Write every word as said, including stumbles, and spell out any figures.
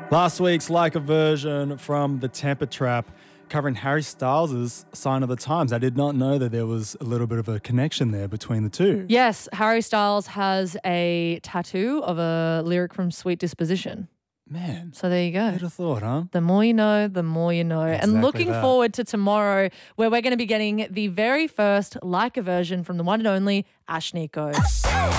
Last week's Like a Version from the Temper Trap covering Harry Styles' Sign of the Times. I did not know that there was a little bit of a connection there between the two. Yes, Harry Styles has a tattoo of a lyric from Sweet Disposition. Man. So there you go. Who'd have thought, huh? The more you know, the more you know. Exactly and looking that. forward to tomorrow where we're going to be getting the very first Like a Version from the one and only Ash Nico.